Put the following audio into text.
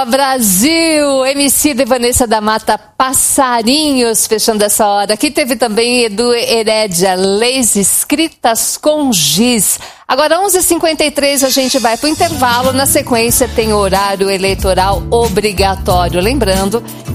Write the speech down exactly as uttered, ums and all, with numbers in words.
Brasil, Emicida e Vanessa da Mata, Passarinhos, fechando essa hora. Aqui teve também Edu Herédia, Leis Escritas com Giz. Agora, onze e cinquenta e três, a gente vai para o intervalo. Na sequência, tem horário eleitoral obrigatório. Lembrando